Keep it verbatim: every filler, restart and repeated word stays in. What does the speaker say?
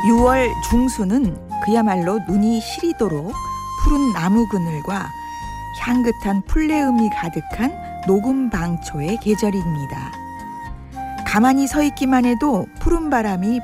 유월 중순은 그야말로 눈이 시리도록 푸른 나무 그늘과 향긋한 풀내음이 가득한 녹음방초의 계절입니다. 가만히 서 있기만 해도 푸른 바람이